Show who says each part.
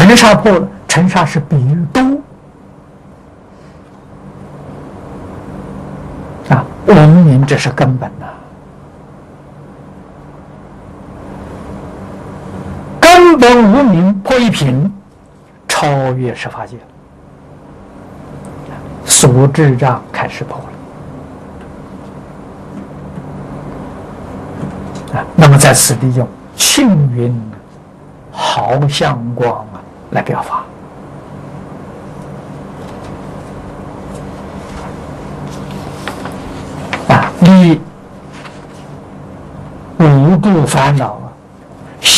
Speaker 1: 尘沙破了，尘沙是比喻多啊，文明这是根本呐、根本无明破一品，超越十法界，所智障开始破了啊。那么在此利用庆云好相光啊来表法。离无住烦恼，